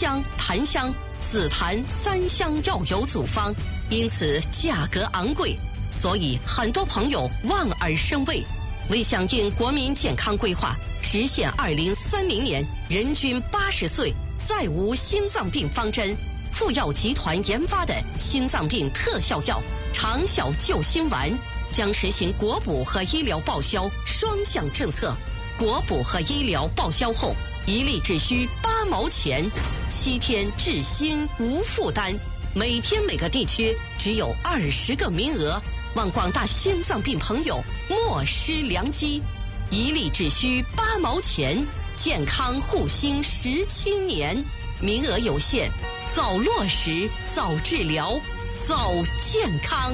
香、檀香、紫檀3香药油组方，因此价格昂贵，所以很多朋友望而生畏。为响应国民健康规划，实现2030年人均80岁再无心脏病方针，富药集团研发的心脏病特效药长效救心丸将实行国补和医疗报销双向政策。国补和医疗报销后，1粒只需8毛钱，7天治心无负担。每天每个地区只有20个名额，望广大心脏病朋友莫失良机。1粒只需8毛钱，健康护心17年，名额有限，早落实，早治疗，早健康。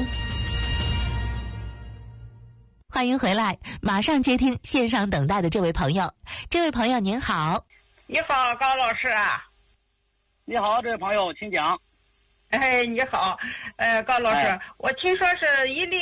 欢迎回来，马上接听线上等待的这位朋友。这位朋友您好。 你好，高老师啊。 你好，这位朋友，请讲。 哎，你好，高老师，我听说是1粒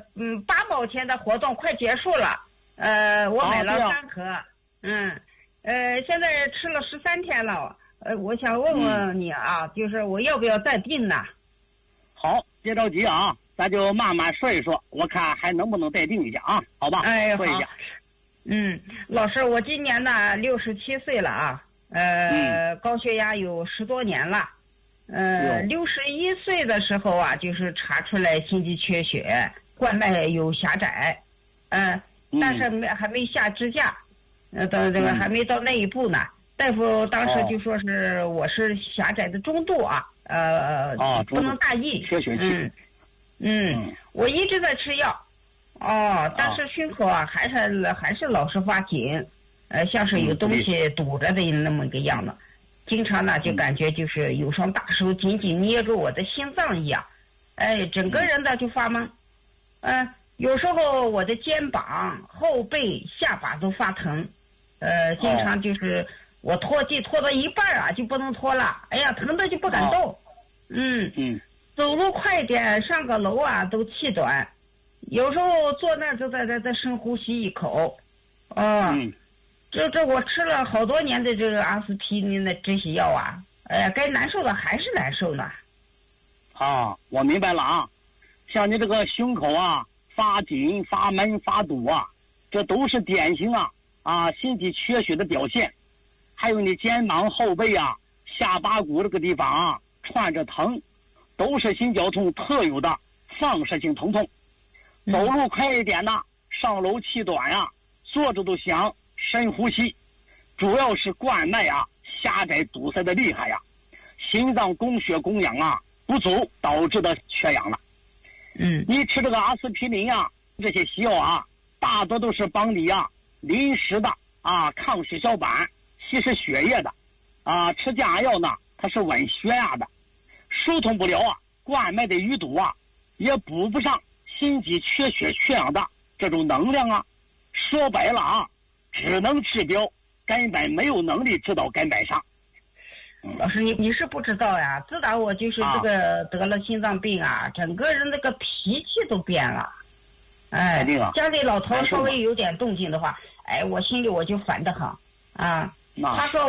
8毛钱的活动快结束了，我买了3盒，现在吃了13天了，我想问问你啊，就是我要不要再订呢？ 好，别着急啊，咱就慢慢说一说，我看还能不能再订一下啊？好吧？ 哎， 说一下。 老师，我今年呢67岁了啊，高血压有10多年了。61岁的时候啊，就是查出来心肌缺血，冠脉有狭窄，但是还没下支架，到这个还没到那一步呢。大夫当时就说是我是狭窄的中度啊，不能大意。 缺血气。 我一直在吃药，但是胸口啊还是老是发紧，像是有东西堵着的那么个样子。经常呢就感觉就是有双大手紧紧捏住我的心脏一样，整个人的就发懵，有时候我的肩膀、后背、下巴都发疼，经常就是我拖地拖到一半啊就不能拖了，哎呀，疼的就不敢动，走路快点，上个楼啊都气短，有时候坐那儿就在深呼吸一口，这我吃了好多年的这个阿司匹林的这些药啊，该难受的还是难受呢。 我明白了啊，像你这个胸口啊发紧、发闷、发堵啊，这都是典型心肌缺血的表现。还有你肩膀后背啊、下巴骨这个地方串着疼，都是心绞痛特有的放射性疼痛。走路快一点上楼气短坐着都响。深呼吸，主要是冠脉狭窄堵塞的厉害心脏供血供氧不足导致的缺氧了。你吃这个阿司匹林这些西药大多都是帮你临时的抗血小板、稀释血液的吃降压药呢，它是稳血压的，疏通不了冠脉的淤堵也补不上心肌缺血缺氧的这种能量说白了只能治标，根本没有能力治到根本上。 老师，你是不知道呀，自打我就是这个得了心脏病整个人那个脾气都变了。家里老头稍微有点动静的话，我心里我就烦得很他说